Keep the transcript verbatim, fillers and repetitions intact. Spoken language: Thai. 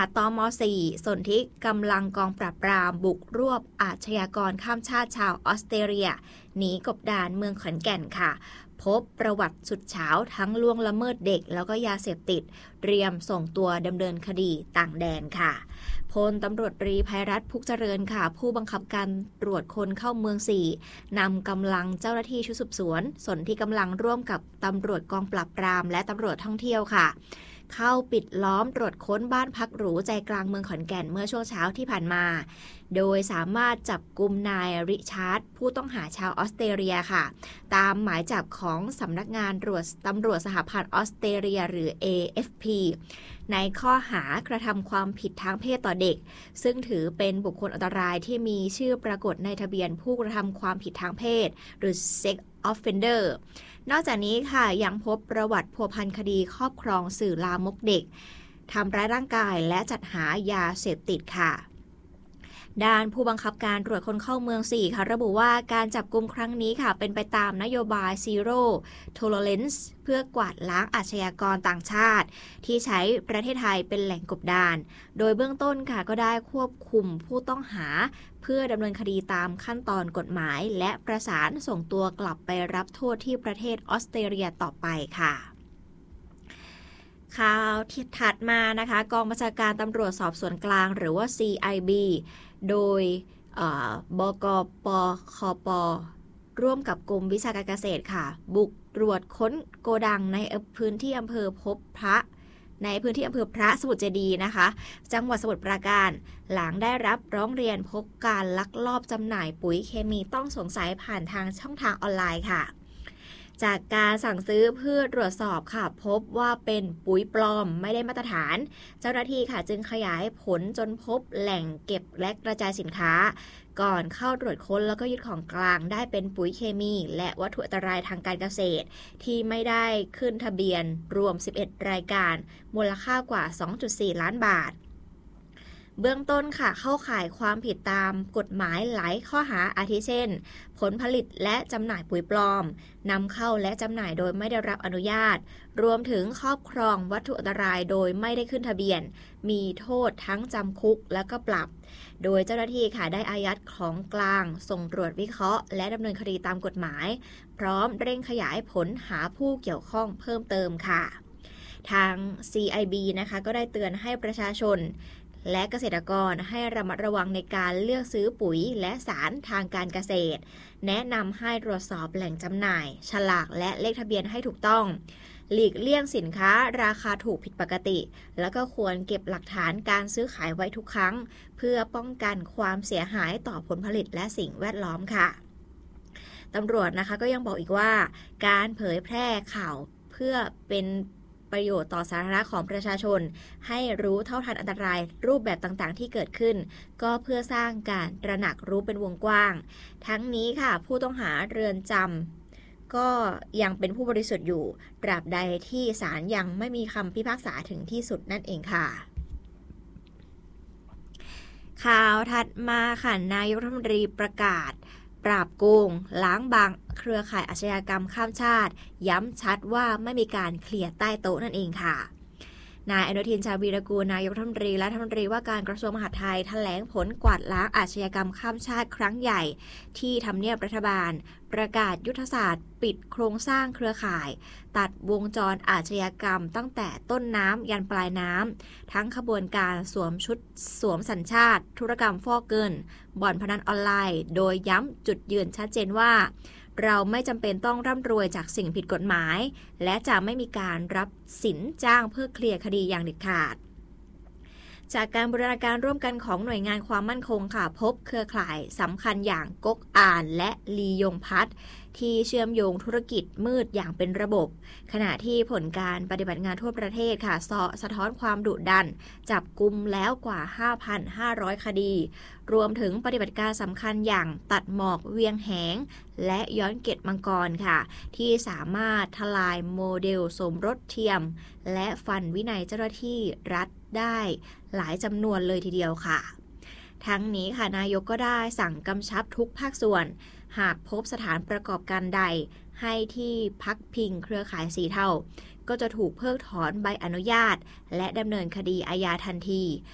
ตม สี่ สนธิกำลังกองปราบปรามบุกรวบอาชญากรข้ามชาติชาวออสเตรเลียหนีกบดานเมืองขอนแก่นค่ะพบประวัติสุดเฉาทั้งล่วงละเมิดเด็กแล้วก็ยาเสพติดเตรียมส่งตัวดำเนินคดีต่างแดนค่ะพลตำรวจตรีภัยรัตน์ พุกเจริญค่ะผู้บังคับการตรวจคนเข้าเมือง สี่ นำกำลังเจ้าหน้าที่ชุดสืบสวนสนที่กำลังร่วมกับตำรวจกองปราบปรามและตำรวจท่องเที่ยวค่ะเข้าปิดล้อมตรวจค้นบ้านพักหรูใจกลางเมืองขอนแก่นเมื่อช่วงเช้าที่ผ่านมาโดยสามารถจับกุมนายริชาร์ดผู้ต้องหาชาวออสเตรเลียค่ะตามหมายจับของสำนักงานตรวจตำรวจสหพันธ์ออสเตรเลียหรือ เอ เอฟ พี ในข้อหากระทำความผิดทางเพศต่อเด็กซึ่งถือเป็นบุคคลอันตรายที่มีชื่อปรากฏในทะเบียนผู้กระทำความผิดทางเพศหรือ Sex Offender นอกจากนี้ค่ะยังพบประวัติพัวพันคดีครอบครองสื่อลามกเด็กทำร้ายร่างกายและจัดหายาเสพติดค่ะด้านผู้บังคับการตรวจคนเข้าเมือง สี่ ค่ะระบุว่าการจับกุมครั้งนี้ค่ะเป็นไปตามนโยบาย Zero Tolerance เพื่อกวาดล้างอาชญากรต่างชาติที่ใช้ประเทศไทยเป็นแหล่งกบดานโดยเบื้องต้นค่ะก็ได้ควบคุมผู้ต้องหาเพื่อดำเนินคดีตามขั้นตอนกฎหมายและประสานส่งตัวกลับไปรับโทษที่ประเทศออสเตรเลียต่อไปค่ะข่าวที่ถัดมานะคะกองบัญชาการตำรวจสอบสวนกลางหรือว่า ซี ไอ บี โดยบกปคปร่วมกับกรมวิชาการเกษตรค่ะบุกตรวจค้นโกดังในพื้นที่อำเภอพบพระในพื้นที่อำเภอพระสมุทรเจดีย์นะคะจังหวัดสมุทรปราการหลังได้รับร้องเรียนพบการลักลอบจำหน่ายปุ๋ยเคมีต้องสงสัยผ่านทางช่องทางออนไลน์ค่ะจากการสั่งซื้อเพื่อตรวจสอบค่ะพบว่าเป็นปุ๋ยปลอมไม่ได้มาตรฐานเจ้าหน้าที่ค่ะจึงขยายผลจนพบแหล่งเก็บและกระจายสินค้าก่อนเข้าตรวจค้นแล้วก็ยึดของกลางได้เป็นปุ๋ยเคมีและวัตถุอันตรายทางการเกษตรที่ไม่ได้ขึ้นทะเบียนรวมสิบเอ็ดรายการมูลค่ากว่า สองจุดสี่ ล้านบาทเบื้องต้นค่ะเข้าข่ายความผิดตามกฎหมายหลายข้อหาอาทิเช่นผลผลิตและจำหน่ายปุ๋ยปลอมนำเข้าและจำหน่ายโดยไม่ได้รับอนุญาตรวมถึงครอบครองวัตถุอันตรายโดยไม่ได้ขึ้นทะเบียนมีโทษทั้งจำคุกและก็ปรับโดยเจ้าหน้าที่ค่ะได้อายัดของกลางส่งตรวจวิเคราะห์และดำเนินคดีตามกฎหมายพร้อมเร่งขยายผลหาผู้เกี่ยวข้องเพิ่มเติมค่ะทาง ซี ไอ บี นะคะก็ได้เตือนให้ประชาชนและเกษตรกรให้ระมัดระวังในการเลือกซื้อปุ๋ยและสารทางการเกษตรแนะนำให้ตรวจสอบแหล่งจำหน่ายฉลากและเลขทะเบียนให้ถูกต้องหลีกเลี่ยงสินค้าราคาถูกผิดปกติแล้วก็ควรเก็บหลักฐานการซื้อขายไว้ทุกครั้งเพื่อป้องกันความเสียหายต่อผลผลิตและสิ่งแวดล้อมค่ะตำรวจนะคะก็ยังบอกอีกว่าการเผยแพร่ข่าวเพื่อเป็นประโยชน์ต่อสาธารณะของประชาชนให้รู้เท่าทันอันตรายรูปแบบต่างๆที่เกิดขึ้นก็เพื่อสร้างการตระหนักรู้เป็นวงกว้างทั้งนี้ค่ะผู้ต้องหาเรือนจำก็ยังเป็นผู้บริสุทธิ์อยู่ตราบใดที่ศาลยังไม่มีคำพิพากษาถึงที่สุดนั่นเองค่ะข่าวถัดมาค่ะนายกรัฐมนตรีประกาศปราบโกงล้างบางเครือข่ายอาชญากรรมข้ามชาติย้ำชัดว่าไม่มีการเคลียร์ใต้โต๊ะนั่นเองค่ะนายอนุทินชาญวีรกูลนายกรัฐมนตรีและรัฐมนตรีว่าการกระทรวงมหาดไทยแถลงผลกวาดล้างอาชญากรรมข้ามชาติครั้งใหญ่ที่ทำเนียบรัฐบาลประกาศยุทธศาสตร์ปิดโครงสร้างเครือข่ายตัดวงจรอาชญากรรมตั้งแต่ต้นน้ำยันปลายน้ำทั้งขบวนการสวมชุดสวมสัญชาติธุรกรรมฟอกเงินบ่อนพนันออนไลน์โดยย้ำจุดยืนชัดเจนว่าเราไม่จำเป็นต้องร่ำรวยจากสิ่งผิดกฎหมายและจะไม่มีการรับสินจ้างเพื่อเคลียร์คดีอย่างเด็ดขาดจากการบูรณาการร่วมกันของหน่วยงานความมั่นคงค่ะพบเครือข่ายสำคัญอย่างก๊กอ่านและลียงพัฒน์ที่เชื่อมโยงธุรกิจมืดอย่างเป็นระบบขณะที่ผลการปฏิบัติงานทั่วประเทศค่ะสะท้อนความดุดันจับกุมแล้วกว่า ห้าพันห้าร้อย คดีรวมถึงปฏิบัติการสำคัญอย่างตัดหมอกเวียงแหงและย้อนเกล็ดมังกรค่ะที่สามารถทลายโมเดลสมรสเทียมและฟันวินัยเจ้าหน้าที่รัฐได้หลายจำนวนเลยทีเดียวค่ะทั้งนี้ค่ะนายกก็ได้สั่งกำชับทุกภาคส่วนหากพบสถานประกอบการใดให้ที่พักพิงเครือข่ายสีเทาก็จะถูกเพิกถอนใบอนุญาตและดำเนินคดีอาญาทันที